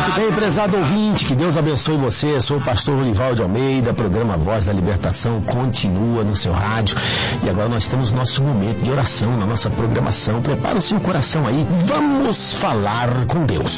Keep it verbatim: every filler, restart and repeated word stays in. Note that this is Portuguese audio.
Muito bem, prezado ouvinte, que Deus abençoe você. Sou o pastor Olivaldo Almeida, programa Voz da Libertação continua no seu rádio. E agora nós temos nosso momento de oração na nossa programação. Prepara o seu coração aí, vamos falar com Deus.